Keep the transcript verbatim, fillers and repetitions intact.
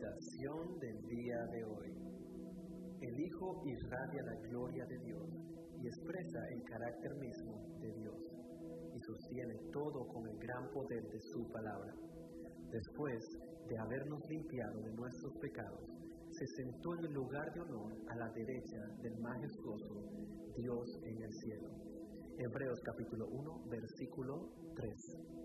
Meditación del día de hoy. El Hijo irradia la gloria de Dios y expresa el carácter mismo de Dios, y sostiene todo con el gran poder de su palabra. Después de habernos limpiado de nuestros pecados, se sentó en el lugar de honor a la derecha del majestuoso Dios en el cielo. Hebreos capítulo uno, versículo tres.